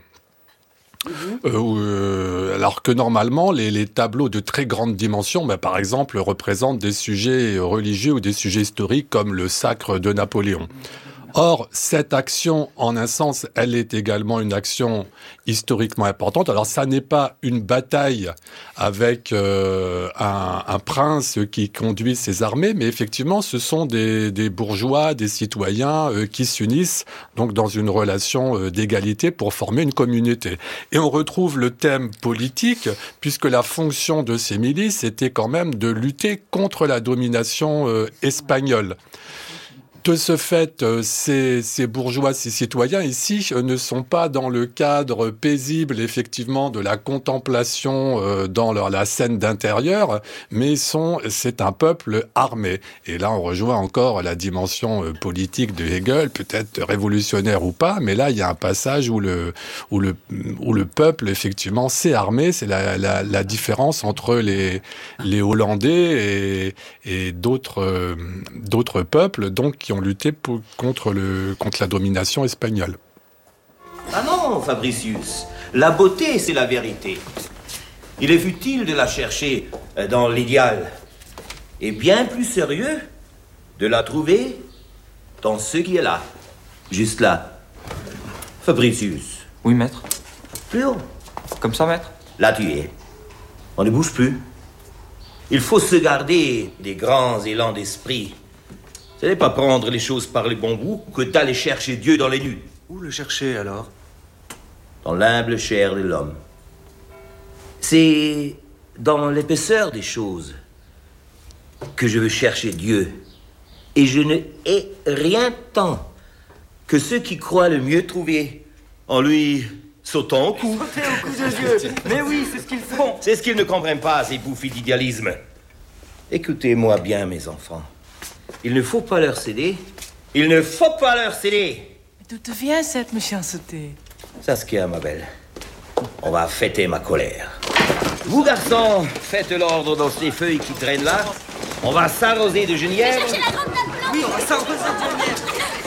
Alors que normalement, les tableaux de très grande dimension, par exemple, représentent des sujets religieux ou des sujets historiques comme le sacre de Napoléon. Or, cette action, en un sens, elle est également une action historiquement importante. Alors, ça n'est pas une bataille avec un prince qui conduit ses armées, mais effectivement, ce sont des bourgeois, des citoyens qui s'unissent donc dans une relation d'égalité pour former une communauté. Et on retrouve le thème politique, puisque la fonction de ces milices était quand même de lutter contre la domination espagnole. De ce fait, ces bourgeois, ces citoyens ici ne sont pas dans le cadre paisible, effectivement, de la contemplation dans la scène d'intérieur, mais c'est un peuple armé. Et là, on rejoint encore la dimension politique de Hegel, peut-être révolutionnaire ou pas, mais là, il y a un passage où le peuple, effectivement, s'est armé. C'est la différence entre les Hollandais et d'autres peuples, donc, qui ont lutté contre la domination espagnole. Ah non, Fabricius, la beauté, c'est la vérité. Il est futile de la chercher dans l'idéal, et bien plus sérieux de la trouver dans ce qui est là, juste là. Fabricius. Oui, maître. Plus haut. Comme ça, maître? Là, tu es. On ne bouge plus. Il faut se garder des grands élans d'esprit. Ce n'est pas prendre les choses par les bons bouts que d'aller chercher Dieu dans les nues. Où le chercher, alors? Dans l'humble chair de l'homme. C'est dans l'épaisseur des choses que je veux chercher Dieu. Et je ne hais rien tant que ceux qui croient le mieux trouver en lui sautant au cou. Sauter au cou de Dieu. Mais oui, c'est ce qu'ils font. C'est ce qu'ils ne comprennent pas, ces bouffis d'idéalisme. Écoutez-moi bien, mes enfants. Il ne faut pas leur céder. Il ne faut pas leur céder. D'où te vient cette méchanceté? Saskia, ma belle, on va fêter ma colère. Vous, garçons, faites l'ordre dans ces feuilles qui traînent là. On va s'arroser de genièvre. Oui, on va s'arroser de genièvre.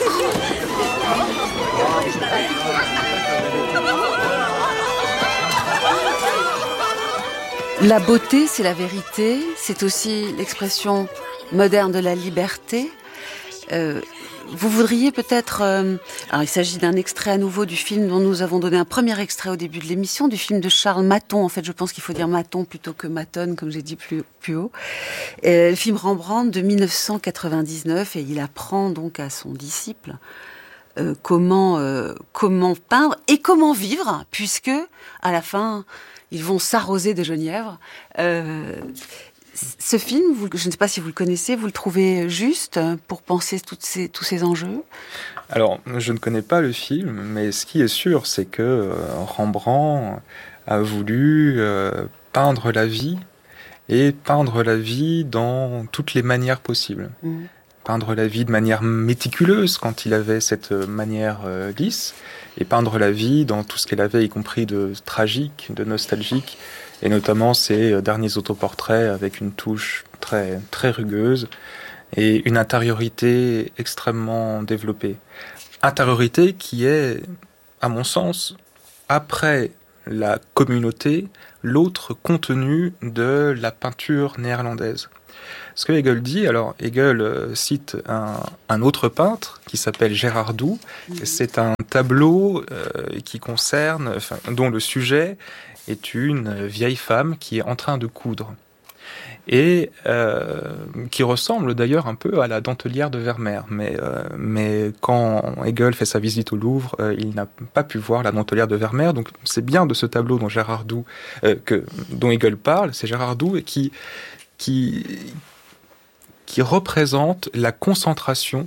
La beauté, c'est la vérité. C'est aussi l'expression moderne de la liberté. Vous voudriez peut-être... alors, il s'agit d'un extrait à nouveau du film dont nous avons donné un premier extrait au début de l'émission, du film de Charles Maton. En fait, je pense qu'il faut dire Maton plutôt que Maton, comme j'ai dit plus haut. Le film Rembrandt de 1999, et il apprend donc à son disciple comment peindre et comment vivre, puisque, à la fin, ils vont s'arroser de genièvre. Ce film, je ne sais pas si vous le connaissez, vous le trouvez juste pour penser tous ces enjeux? Alors, je ne connais pas le film, mais ce qui est sûr, c'est que Rembrandt a voulu peindre la vie, et peindre la vie dans toutes les manières possibles. Mmh. Peindre la vie de manière méticuleuse, quand il avait cette manière lisse, et peindre la vie dans tout ce qu'elle avait, y compris de tragique, de nostalgique, et notamment ses derniers autoportraits avec une touche très, très rugueuse et une intériorité extrêmement développée. Intériorité qui est, à mon sens, après la communauté, l'autre contenu de la peinture néerlandaise. Ce que Hegel dit, alors Hegel cite un autre peintre qui s'appelle Gérard Doux. C'est un tableau qui concerne, dont le sujet est une vieille femme qui est en train de coudre. Et qui ressemble d'ailleurs un peu à la dentelière de Vermeer. Mais quand Hegel fait sa visite au Louvre, il n'a pas pu voir la dentelière de Vermeer. Donc c'est bien de ce tableau dont Gérard Doux, dont Hegel parle, c'est Gérard Doux qui représente la concentration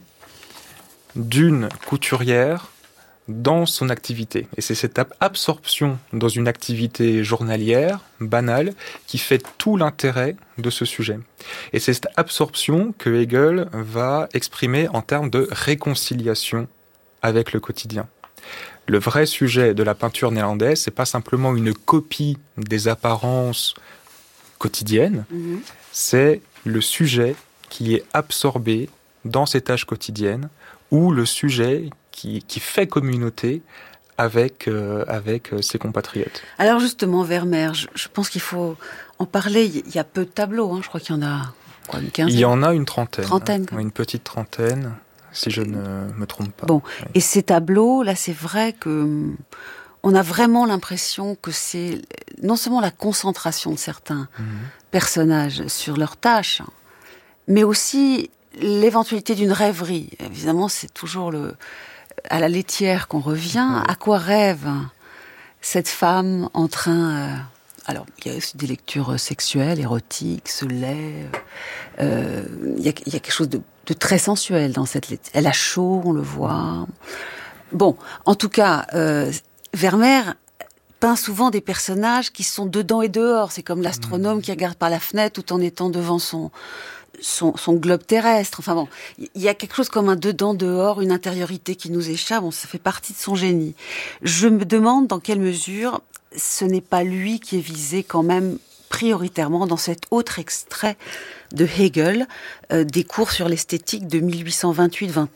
d'une couturière dans son activité. Et c'est cette absorption dans une activité journalière, banale, qui fait tout l'intérêt de ce sujet. Et c'est cette absorption que Hegel va exprimer en termes de réconciliation avec le quotidien. Le vrai sujet de la peinture néerlandaise, c'est pas simplement une copie des apparences quotidiennes, c'est le sujet qui est absorbé dans ces tâches quotidiennes, ou le sujet qui fait communauté avec ses compatriotes. Alors justement, Vermeer, je pense qu'il faut en parler. Il y a peu de tableaux, je crois qu'il y en a une quinzaine. Il y en a une trentaine. Une petite trentaine, si je ne me trompe pas. Bon, oui. Et ces tableaux, là, c'est vrai que on a vraiment l'impression que c'est non seulement la concentration de certains personnages sur leurs tâches, mais aussi l'éventualité d'une rêverie. Évidemment, c'est toujours à la laitière qu'on revient. À quoi rêve cette femme en train Alors, il y a aussi des lectures sexuelles, érotiques, ce lait. Il y a quelque chose de très sensuel dans cette lettre. Elle a chaud, on le voit. Bon, en tout cas, Vermeer peint souvent des personnages qui sont dedans et dehors. C'est comme l'astronome qui regarde par la fenêtre tout en étant devant son globe terrestre. Enfin bon, il y a quelque chose comme un dedans-dehors, une intériorité qui nous échappe. Bon, ça fait partie de son génie. Je me demande dans quelle mesure ce n'est pas lui qui est visé quand même prioritairement dans cet autre extrait de Hegel, des cours sur l'esthétique de 1828-29.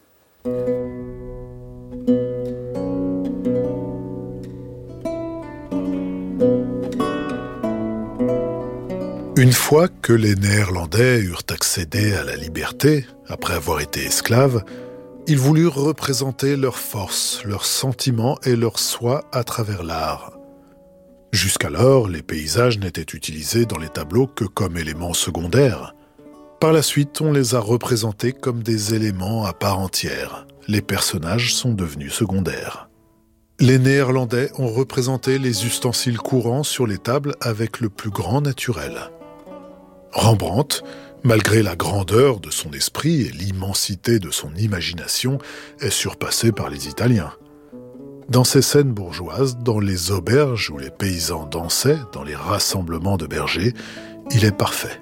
Une fois que les Néerlandais eurent accédé à la liberté, après avoir été esclaves, ils voulurent représenter leur force, leurs sentiments et leur soi à travers l'art. Jusqu'alors, les paysages n'étaient utilisés dans les tableaux que comme éléments secondaires. Par la suite, on les a représentés comme des éléments à part entière. Les personnages sont devenus secondaires. Les Néerlandais ont représenté les ustensiles courants sur les tables avec le plus grand naturel. Rembrandt, malgré la grandeur de son esprit et l'immensité de son imagination, est surpassé par les Italiens. Dans ces scènes bourgeoises, dans les auberges où les paysans dansaient, dans les rassemblements de bergers, il est parfait.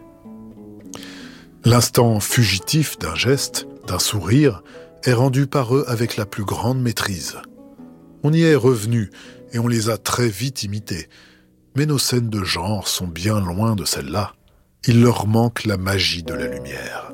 L'instant fugitif d'un geste, d'un sourire, est rendu par eux avec la plus grande maîtrise. On y est revenu et on les a très vite imités, mais nos scènes de genre sont bien loin de celles-là. Il leur manque la magie de la lumière.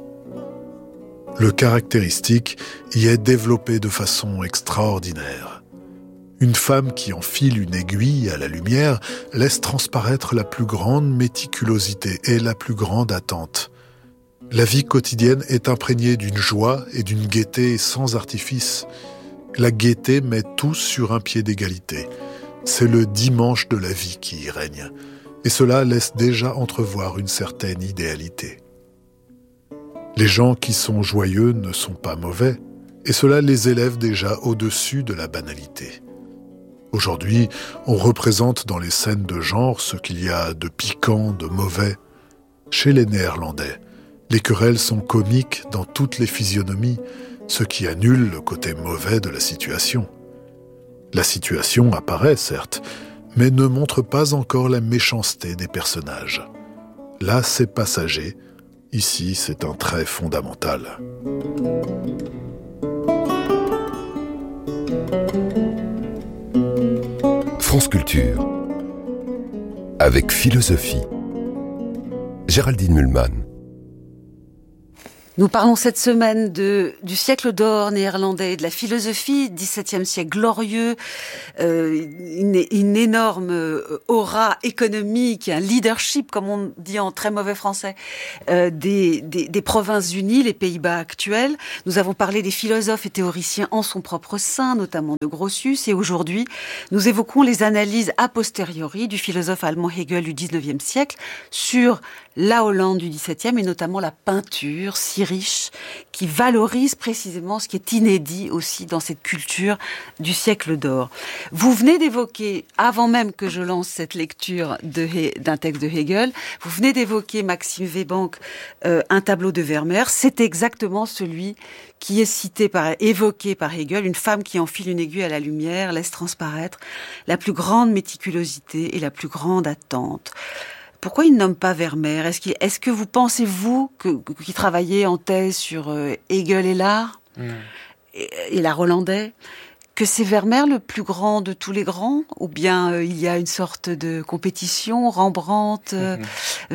Le caractéristique y est développé de façon extraordinaire. Une femme qui enfile une aiguille à la lumière laisse transparaître la plus grande méticulosité et la plus grande attente. La vie quotidienne est imprégnée d'une joie et d'une gaieté sans artifice. La gaieté met tous sur un pied d'égalité. C'est le dimanche de la vie qui y règne. Et cela laisse déjà entrevoir une certaine idéalité. Les gens qui sont joyeux ne sont pas mauvais, et cela les élève déjà au-dessus de la banalité. Aujourd'hui, on représente dans les scènes de genre ce qu'il y a de piquant, de mauvais. Chez les Néerlandais, les querelles sont comiques dans toutes les physionomies, ce qui annule le côté mauvais de la situation. La situation apparaît, certes, mais ne montre pas encore la méchanceté des personnages. Là, c'est passager. Ici, c'est un trait fondamental. France Culture. Avec philosophie. Géraldine Mühlmann. Nous parlons cette semaine du siècle d'or néerlandais, de la philosophie, 17e siècle glorieux, une énorme aura économique, un leadership, comme on dit en très mauvais français, des Provinces-Unies, les Pays-Bas actuels. Nous avons parlé des philosophes et théoriciens en son propre sein, notamment de Grotius, et aujourd'hui, nous évoquons les analyses a posteriori du philosophe allemand Hegel du 19e siècle sur la Hollande du XVIIe et notamment la peinture si riche qui valorise précisément ce qui est inédit aussi dans cette culture du siècle d'or. Vous venez d'évoquer, avant même que je lance cette lecture d'un texte de Hegel, vous venez d'évoquer, Maxime Webank, un tableau de Vermeer. C'est exactement celui qui est évoqué par Hegel, une femme qui enfile une aiguille à la lumière, laisse transparaître la plus grande méticulosité et la plus grande attente. Pourquoi il ne nomme pas Vermeer ? Est-ce que vous pensez, vous, qui travaillez en thèse sur Hegel et l'art, et l'art hollandais, que c'est Vermeer le plus grand de tous les grands ? Ou bien il y a une sorte de compétition, Rembrandt, Vermeer ?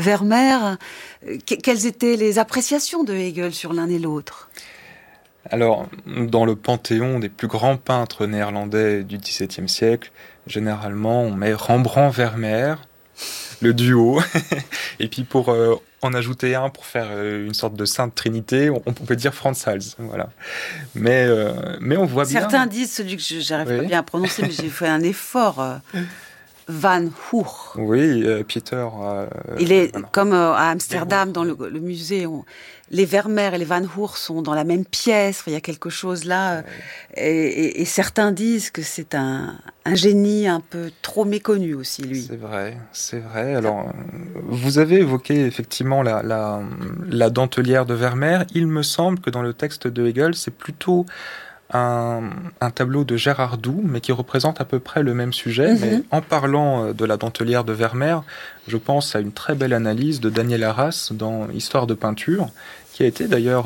Quelles étaient les appréciations de Hegel sur l'un et l'autre ? Alors, dans le panthéon des plus grands peintres néerlandais du XVIIe siècle, généralement, on met Rembrandt-Vermeer, le duo, et puis pour en ajouter un pour faire une sorte de sainte trinité, on peut dire Frans Hals, voilà. Mais on voit bien... Certains disent celui que j'arrive pas bien à prononcer, mais j'ai fait un effort. Van Hoor. Oui, Peter. Il est comme à Amsterdam, dans le musée. Les Vermeer et les Van Hoor sont dans la même pièce. Il y a quelque chose là. Et certains disent que c'est un génie un peu trop méconnu aussi, lui. C'est vrai. Alors, vous avez évoqué effectivement la dentelière de Vermeer. Il me semble que dans le texte de Hegel, c'est plutôt un tableau de Gérard Doux, mais qui représente à peu près le même sujet. Mais en parlant de la dentelière de Vermeer, je pense à une très belle analyse de Daniel Arras dans Histoire de peinture, qui a été d'ailleurs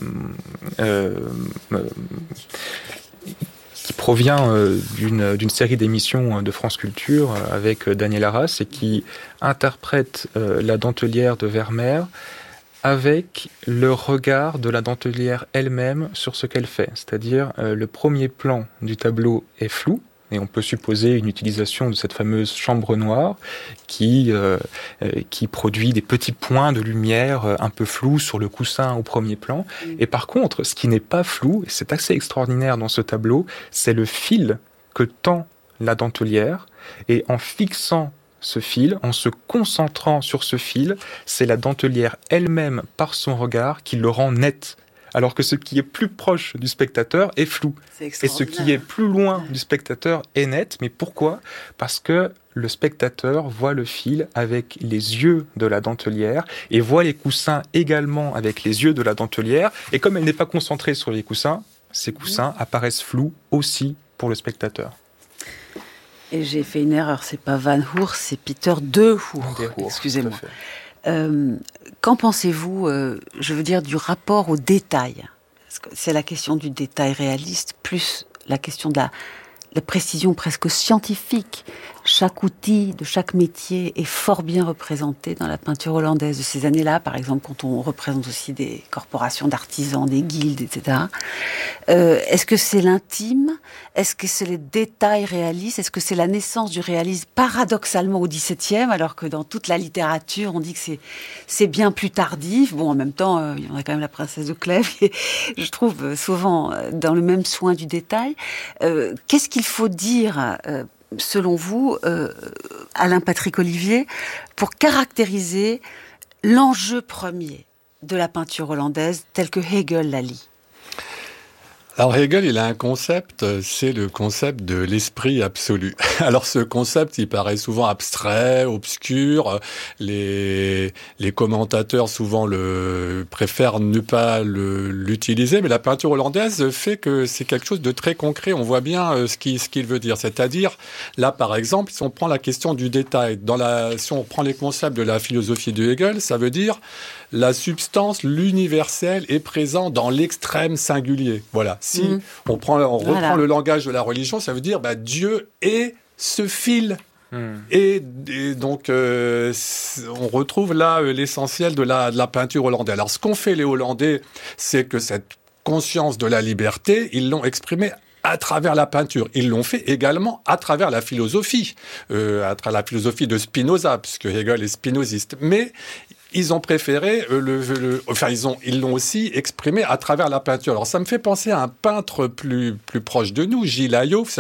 qui provient d'une série d'émissions de France Culture avec Daniel Arras et qui interprète la dentelière de Vermeer avec le regard de la dentelière elle-même sur ce qu'elle fait. C'est-à-dire, le premier plan du tableau est flou, et on peut supposer une utilisation de cette fameuse chambre noire qui produit des petits points de lumière un peu flous sur le coussin au premier plan. Et par contre, ce qui n'est pas flou, et c'est assez extraordinaire dans ce tableau, c'est le fil que tend la dentelière, et en fixant ce fil, en se concentrant sur ce fil, c'est la dentelière elle-même, par son regard, qui le rend net. Alors que ce qui est plus proche du spectateur est flou. Et ce qui est plus loin du spectateur est net. Mais pourquoi ? Parce que le spectateur voit le fil avec les yeux de la dentelière et voit les coussins également avec les yeux de la dentelière. Et comme elle n'est pas concentrée sur les coussins, ces coussins apparaissent flous aussi pour le spectateur. Et j'ai fait une erreur, c'est pas Van Hoor, c'est Peter de Hoor. Excusez-moi. Qu'en pensez-vous, je veux dire, du rapport au détail ? C'est la question du détail réaliste, plus la question de la précision presque scientifique. Chaque outil de chaque métier est fort bien représenté dans la peinture hollandaise de ces années-là. Par exemple, quand on représente aussi des corporations d'artisans, des guildes, etc. Est-ce que c'est l'intime ? Est-ce que c'est les détails réalistes ? Est-ce que c'est la naissance du réalisme paradoxalement au XVIIe, alors que dans toute la littérature, on dit que c'est bien plus tardif. Bon, en même temps, il y en a quand même la princesse de Clèves, et je trouve souvent dans le même soin du détail. Qu'est-ce qu'il faut dire selon vous, Alain Patrick Olivier, pour caractériser l'enjeu premier de la peinture hollandaise tel que Hegel la lit ? Alors Hegel, il a un concept, c'est le concept de l'esprit absolu. Alors ce concept, il paraît souvent abstrait, obscur. Les commentateurs souvent préfèrent ne pas l'utiliser, mais la peinture hollandaise fait que c'est quelque chose de très concret. On voit bien ce qu'il veut dire. C'est-à-dire, là par exemple, si on prend la question du détail, si on prend les concepts de la philosophie de Hegel, ça veut dire la substance, l'universel est présent dans l'extrême singulier. Voilà. Si on reprend le langage de la religion, ça veut dire Dieu est ce fil. Et donc, on retrouve là l'essentiel de la peinture hollandaise. Alors, ce qu'ont fait les Hollandais, c'est que cette conscience de la liberté, ils l'ont exprimée à travers la peinture. Ils l'ont fait également à travers la philosophie, à travers la philosophie de Spinoza, puisque Hegel est spinoziste. Mais ils ont préféré, ils l'ont aussi exprimé à travers la peinture. Alors ça me fait penser à un peintre plus proche de nous, Gilles Ayot.